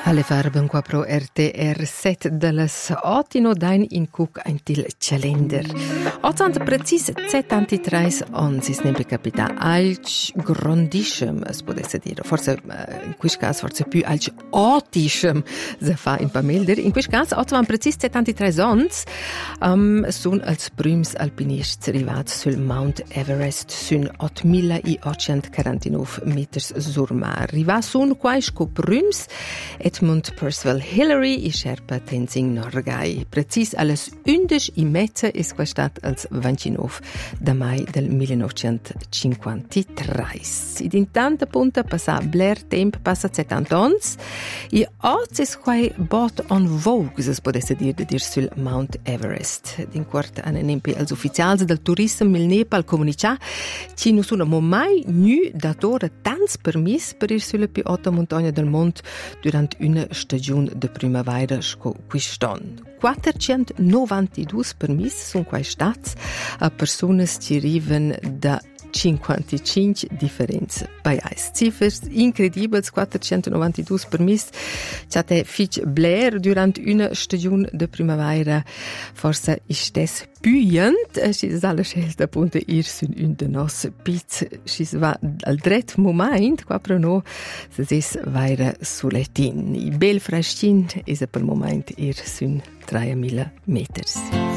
Alle farben qua pro RTR 7 delles Otino dain in Cook ein til calender. Otzant precis 73 ons is nempe capita alch grandishem, es potesse dire. Forse in questo caso forse più alch otishem se fa in pamelder. In questo caso otzant precis 73 ons sun als prüms alpinists arrivats sul Mount Everest sun 8.849 meters sur mar. Riva sun quais co prüms Edmund Percival Hillary i Sherpa Tenzing Norgay. Precis alles 11 i mezza is questat als 29 da mai del 1953. Id in tanta punta passa Blair temp passa 70 ans. I oz is quai bot on vogue, se potesse dir sul Mount Everest. Din quart an enempi als ufficials del turism mil Nepal comunica ci nu sono mai nu datore tants permis per ir sulle più alta montagna del mond durant una stagione de primavera sco quiston. 492 permis sun quai stats a personas ci riven da 55 differenze paesi. Cifres incredibili, 492 permis. C'è Fitch Blair durant una stagione de primavera. Forse istes puyent. Si alla scelta appunto ir sun un de nos pizz. Si va al dret moment, qua però no, se es vaira suletin. I bel freschin is per moment ir sun 3000 meters.